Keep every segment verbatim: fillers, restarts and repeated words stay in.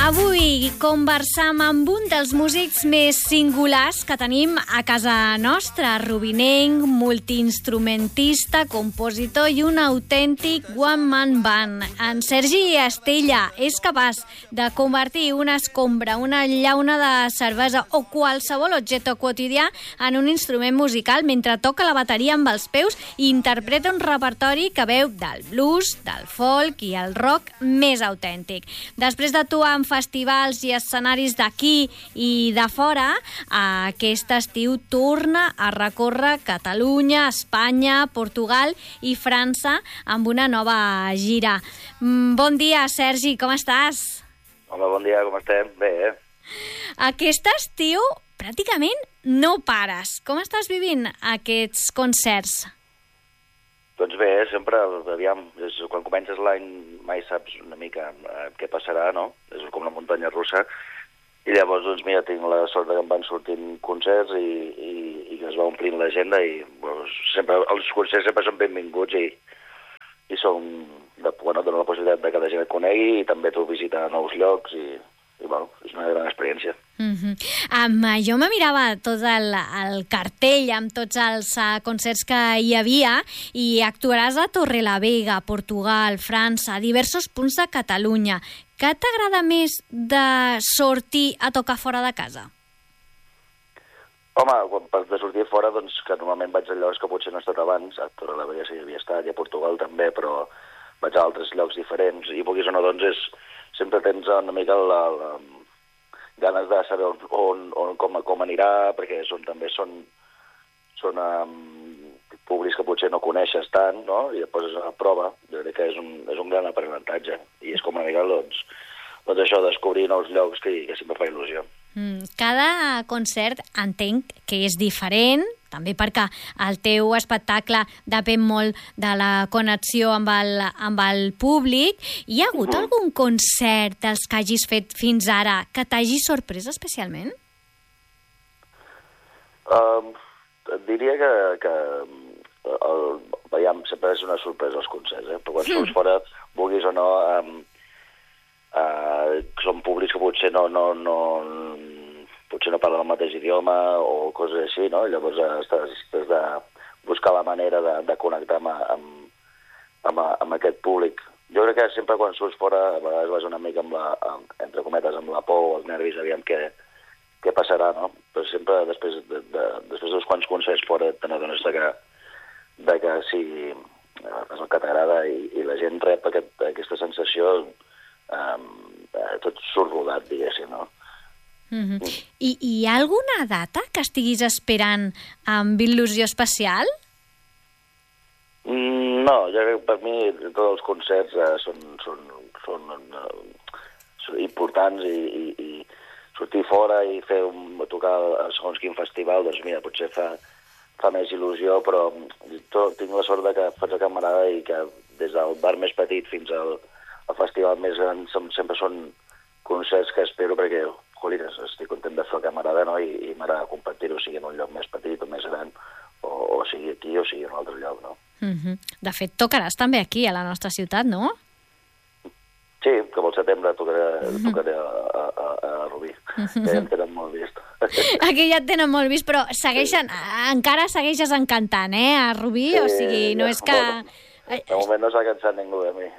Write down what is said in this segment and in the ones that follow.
Avui conversam amb un dels músics més singulars que tenim a casa nostra, rubinenc, multiinstrumentista, compositor i un autèntic one-man band. En Sergi Estella és capaç de convertir una escombra, una llauna de cervesa o qualsevol objecte quotidià en un instrument musical mentre toca la bateria amb els peus i interpreta un repertori que veu del blues, del folk i el rock més autèntic. Després d'actuar en festivals i escenaris d'aquí i de fora, aquest estiu torna a recórrer Catalunya, Espanya, Portugal i França amb una nova gira. Bon dia, Sergi, com estàs? Hola, bon dia, com estem? Bé, eh? Aquest estiu pràcticament no pares. Com estàs vivint aquests concerts? Doncs bé, sempre, aviam, és, quan comences l'any mai saps una mica eh, què passarà, no? És com la muntanya russa. I llavors, doncs, mira, tinc la sort que em van sortint concerts i, i, i que es va omplint l'agenda i doncs, sempre, els concerts sempre són benvinguts i, i són, de, bueno, donen la possibilitat de que la gent et conegui i també tu visitar nous llocs i, i bueno, és una gran experiència. Mm-hmm. um, jo me mirava tot el, el cartell amb tots els uh, concerts que hi havia i actuaràs a Torrelavega, Portugal, França, diversos punts de Catalunya. Què t'agrada més de sortir a tocar fora de casa? Home, quan de sortir fora, doncs que normalment vaig a llocs que potser no he estat abans, a Torrelavega sí que havia estat, i a Portugal també, però vaig a altres llocs diferents, i vulguis o no, doncs és, sempre tens una mica la, la, ganes de saber on, on, on com, com anirà, perquè són, també són, són um, públics que potser no coneixes tant, no? I et poses a la prova. Jo crec que és un, és un gran aprenentatge, i és com una mica, doncs, doncs això, descobrir nous llocs que, que sempre fa il·lusió. Mm, cada concert entenc que és diferent, també perquè el teu espectacle depèn molt de la connexió amb el, amb el públic. Hi ha hagut mm. algun concert dels que hagis fet fins ara que t'hagi sorprès especialment? Um, diria que, que el, veiem, sempre és una sorpresa els concerts, eh? Però quan mm. surts fora, vulguis o no, um, uh, són públics que potser no, no, no, potser no parlen el mateix idioma o coses així, no? I llavors has, has de buscar la manera de, de connectar amb, amb, amb, amb aquest públic. Jo crec que sempre quan surts fora, a vegades vas una mica amb la, amb, entre cometes, amb la por o els nervis, aviam què, què passarà, no? Però sempre després, de, de, després dels quants concerts fora te n'adones de que, de que sí, és el que t'agrada i, i la gent rep aquest, aquesta sensació, um, tot surt rodat, diguéssim, no? Mm-hmm. Mm. I hi ha alguna data que estiguis esperant amb il·lusió especial? Mm, no, ja que per mi tots els concerts eh, són, són, són, uh, són importants i, i, i sortir fora i fer un, tocar a segons quin festival, doncs mira, potser fa, fa més il·lusió, però tot, tinc la sort de que faig a Can m'agrada i que des del bar més petit fins al, al festival més gran sempre són concerts que espero perquè jolines, estic content de fer el que m'agrada, no? I, i m'agrada compartir-ho, sigui en un lloc més petit o més gran, o, o sigui aquí o sigui en un altre lloc, no? Mm-hmm. De fet, tocaràs també aquí, a la nostra ciutat, no? Sí, que pel setembre tocaré, mm-hmm. tocaré a, a, a, a Rubí, mm-hmm. que ja em tenen molt vist. Aquí ja et tenen molt vist, però segueixen, sí. encara segueixes encantant, eh, a Rubí? Sí, o sigui, no ja, és que... Bueno, de moment no s'ha cansat ningú de mi.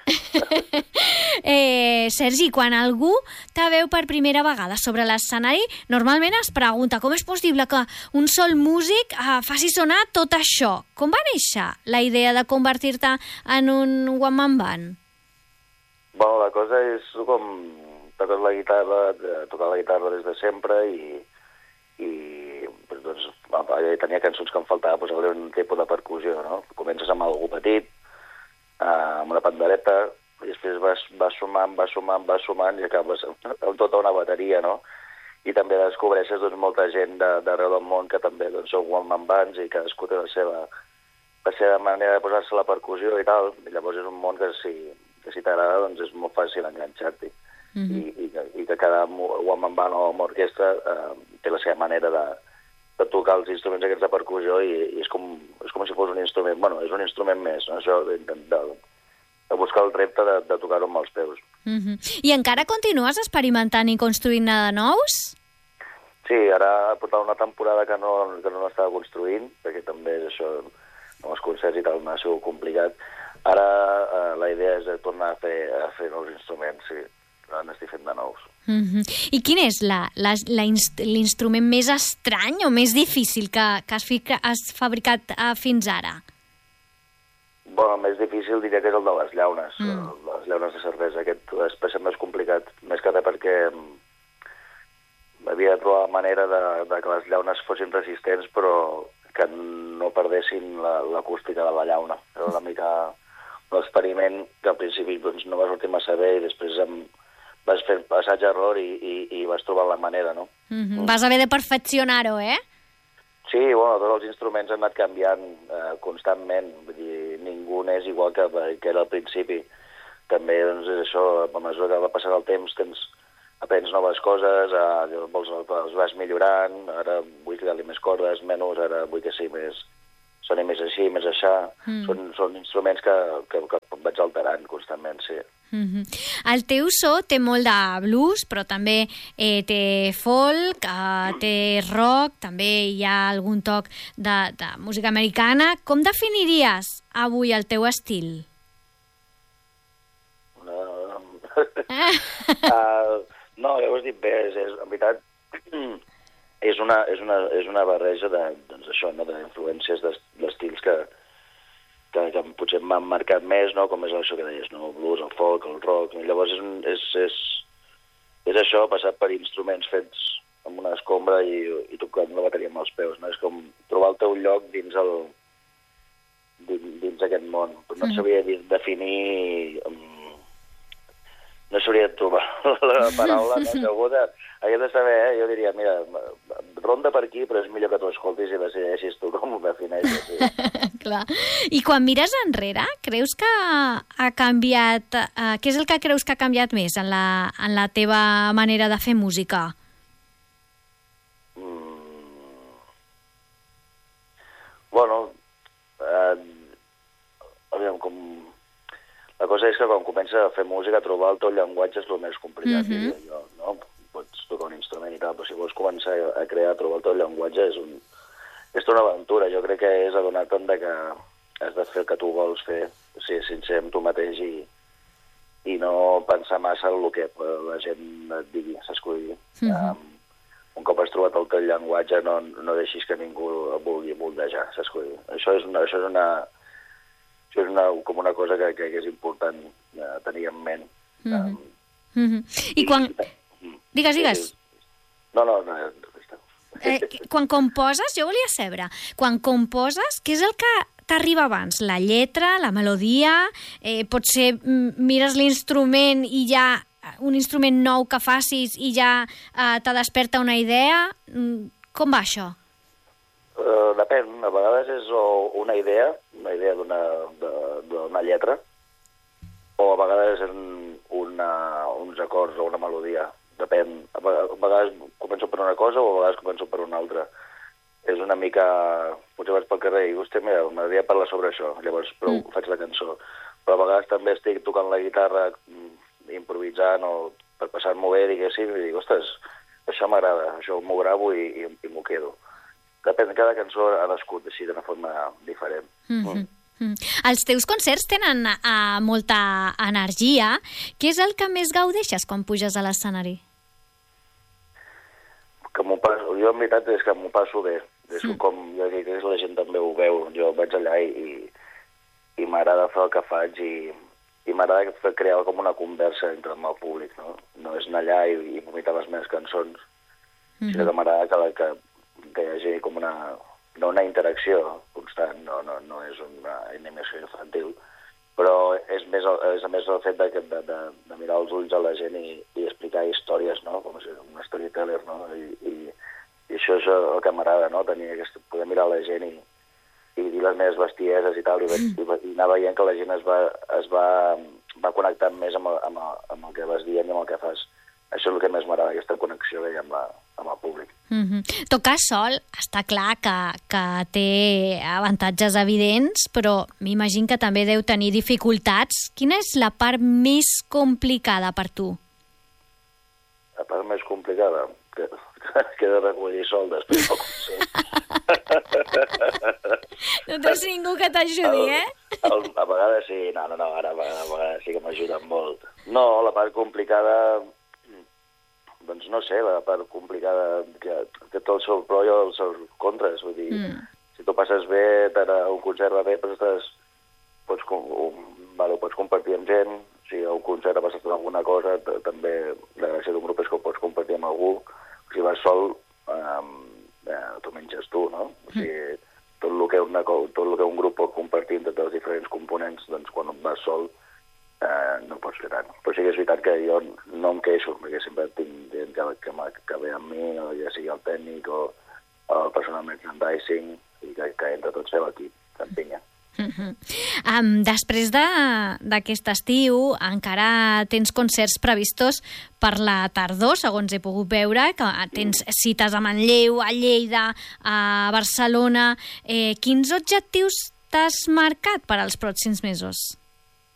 eh, Sergi, quan algú te veu per primera vegada sobre l'escenari, normalment es pregunta com és possible que un sol músic eh, faci sonar tot això. Com va néixer la idea de convertir-te en un one-man band? Bueno, la cosa és com tocar la guitarra, tocar la guitarra des de sempre i, i doncs, tenia cançons que em faltava posar-li un tipus de percussió, no? Comences amb algú petit, Uh, amb una pandereta, i després vas, vas sumant, vas sumant, vas sumant i acabes amb tota una bateria, no? I també descobreixes doncs, molta gent d'arreu del món que també doncs, són one-man bands i cadascú té la seva, la seva manera de posar-se la percussió i tal, i llavors és un món que si, que si t'agrada doncs és molt fàcil enganxar-t'hi. Mm-hmm. I, i, que, i que cada one-man band o orquestra uh, té la seva manera de, de tocar els instruments aquests de percussió i, i és, com, és com si fos un instrument, bueno, és un instrument més, no? Això de, de, a buscar el repte de, de tocar-ho amb els peus. Mm-hmm. I encara continues experimentant i construint de nous? Sí, ara portava una temporada que no, que no l'estava construint, perquè també és això, amb els concerts i tal, m'ha sigut complicat. Ara eh, la idea és de tornar a fer, a fer nous instruments, sí, n'estic fent de nous. Mm-hmm. I quin és la, la, la inst l'instrument més estrany o més difícil que, que has, fi has fabricat uh, fins ara? Bueno, el més difícil diria que és el de les llaunes, mm. les llaunes de cervesa. Aquest és especialment més complicat, més que res perquè havia de trobar la manera de, de que les llaunes fossin resistents però que no perdessin l'acústica la, de la llauna. Era una mica l'experiment que al principi doncs, no va sortir massa bé i després em vas fer assaig-error i, i, i vas trobar la manera, no? Mm-hmm. Mm. Vas haver de perfeccionar-ho, eh? Sí, bueno, tots els instruments han anat canviant eh, constantment, vull dir, ningú n'és igual que, que era al principi. També, doncs, és això, a mesura que va passant el temps, tens, aprens noves coses, eh, vols, els vas millorant, ara vull ficar-li més cordes, menys, ara vull que sigui més, soni més així, més aixà. Mm. Són, són instruments que, que, que vaig alterant constantment, sí. Mm-hmm. El teu so té molt de blues, però també eh, té folk, eh, té rock, també hi ha algun toc de, de música americana. Com definiries avui el teu estil? Uh, uh, no, ja ho has dit bé, és, és, en veritat és una, és una, és una barreja de, doncs això, no, d'influències d'estils que Que, que potser m'han marcat més, no? Com és això que deies, no? El blues, el folk, el rock. I llavors és, és, és, és això, passat per instruments fets amb una escombra i, i tocant la bateria amb els peus. No? És com trobar el teu lloc dins, el, dins, dins aquest món. Però no et sabria definir... No sabria trobar la paraula, no? Si algú de, hagués de saber, eh? Jo diria, mira, ronda per aquí, però és millor que tu escoltis i decideixis tu com ho defineixes. Sí. Clar. I quan mires enrere, creus que ha canviat... Eh, què és el que creus que ha canviat més en la, en la teva manera de fer música? Mm. Bueno, eh, aviam, com... La cosa és que quan comences a fer música, trobar el teu llenguatge és el més complicat. Mm-hmm. Jo, no? Pots tocar un instrument i tal, però si vols començar a crear, a trobar el teu llenguatge és, un, és una aventura. Jo crec que és adonar-te'n que has de fer el que tu vols fer, ser sincer amb tu mateix i, i no pensar massa en el que la gent et digui, saps què vull dir? Mm-hmm. Um, un cop has trobat el teu llenguatge, no, no deixis que ningú el vulgui moldejar, saps què vull dir? Això és una... Això és una Això és una, com una cosa que, que, que és important eh, tenir en ment. Mm-hmm. Um, mm-hmm. I quan... I, digues, digues. No, no, no. no eh, quan composes, jo volia saber, quan composes, què és el que t'arriba abans? La lletra, la melodia, eh, potser mires l'instrument i ja un instrument nou que facis i ja eh, te desperta una idea? Com va això? Uh, depèn, a vegades és una idea, una idea d'una lletra, o a vegades és una, uns acords o una melodia. Depèn, a vegades començo per una cosa o a vegades començo per una altra. És una mica... Potser vaig pel carrer i, hòstia, mira, m'agradaria parlar sobre això, llavors prou, mm. faig la cançó. Però a vegades també estic tocant la guitarra, improvisant o per passar-m'ho bé, diguéssim, i dic, ostres, això m'agrada, això m'ho gravo i, i, i m'ho quedo. Depèn, cada cançó ha nascut així d'una forma diferent. Mm-hmm. Mm. Els teus concerts tenen uh, molta energia. Què és el que més gaudeixes quan puges a l'escenari? Que m'ho passo, jo en veritat és que m'ho passo bé. És mm. com jo crec que la gent també ho veu. Jo vaig allà i, i m'agrada fer el que faig i, i m'agrada crear com una conversa entre el públic. No, no és anar allà i, i vomitar les meves cançons, mm-hmm. sinó que m'agrada que, que que hi hagi com una, no una interacció constant, no, no, no és una animació infantil, però és, més, és a més el fet de, de, de, de mirar els ulls a la gent i, i explicar històries, no? Com si un storyteller, no? I, i, i això és el que m'agrada, no? Tenir aquest, poder mirar la gent i, i dir les meves bestieses i tal, i, i, i anar veient que la gent es va, es va, va connectant més amb el, amb, el, amb el que vas dient i amb el que fas. això és el que més m'agrada, aquesta connexió que hi ha amb, la, amb el públic. Mm-hmm. Tocar sol, està clar que, que té avantatges evidents, però m'imagino que també deu tenir dificultats. Quina és la part més complicada per tu? La part més complicada? Que, que he de recollir sol després del concert. No tens ningú que t'ajudi, el, eh? El, a vegades sí, no, no, no, ara a vegades, a vegades sí que m'ajuden molt. No, la part complicada, doncs no sé, la part complicada que té tot el seu pro i els seus contres, vull dir, mm. si tu passes bé, un concert va bé, doncs estàs, pots, um, vale, ho pots compartir amb gent, si un concert ha passat alguna cosa, també la gràcia d'un grup és que ho pots compartir amb algú, si vas sol, um, eh, t'ho menges tu, no? O sigui, tot el que una, tot el que un grup pot compartir entre tots els diferents components, doncs quan vas sol eh, no pots fer tant. Però sí que és veritat que jo no em queixo, perquè sempre tinc gent que, que, que ve amb mi, o ja sigui el tècnic o, o el personal merchandising, i que, que entre tots fem equip, t'empinya. Uh-huh. Um, després d'aquest de, estiu encara tens concerts previstos per la tardor, segons he pogut veure, que tens cites a Manlleu, a Lleida, a Barcelona. Eh, quins objectius t'has marcat per als pròxims mesos?